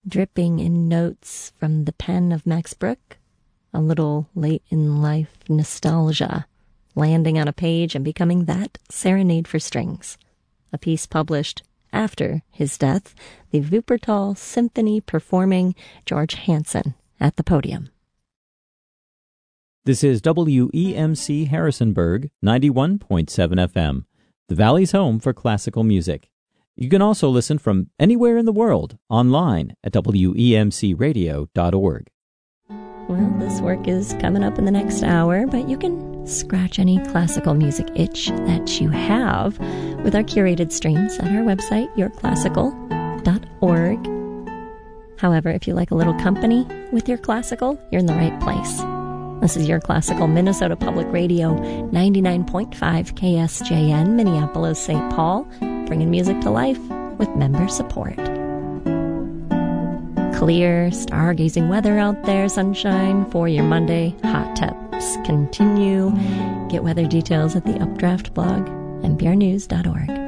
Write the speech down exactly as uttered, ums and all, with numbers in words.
dripping in notes from the pen of Max Bruch, a little late-in-life nostalgia, landing on a page and becoming that Serenade for Strings, a piece published after his death, the Wuppertal Symphony performing George Hansen at the podium. This is W E M C Harrisonburg, ninety-one point seven F M, the Valley's home for classical music. You can also listen from anywhere in the world online at W E M C radio dot org. Well, this work is coming up in the next hour, but you can scratch any classical music itch that you have with our curated streams at our website, your classical dot org. However, if you like a little company with your classical, you're in the right place. This is Your Classical, Minnesota Public Radio, ninety-nine point five K S J N, Minneapolis, Saint Paul, bringing music to life with member support. Clear, stargazing weather out there, sunshine for your Monday. Hot temps continue. Get weather details at the Updraft blog, N P R news dot org.